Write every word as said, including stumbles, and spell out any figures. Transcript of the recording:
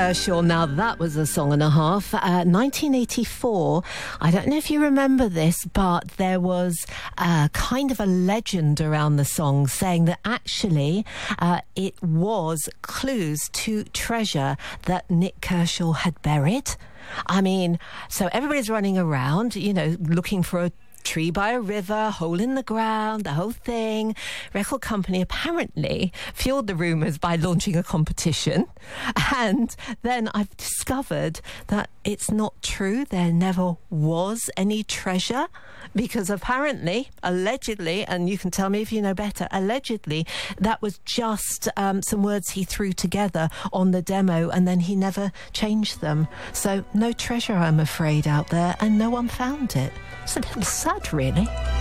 Sure, now that was a song and a half. Uh, nineteen eighty-four, I don't know if you remember this, but there was uh, kind of a legend around the song saying that actually uh, it was clues to treasure that Nik Kershaw had buried. I mean, so everybody's running around, you know, looking for a tree by a river, hole in the ground, the whole thing. Record company apparently fueled the rumours by launching a competition. And then I've discovered that it's not true. There never was any treasure, because apparently, allegedly, and you can tell me if you know better, allegedly, that was just um, some words he threw together on the demo and then he never changed them. So no treasure, I'm afraid, out there, and no one found it. It's a little sad, really.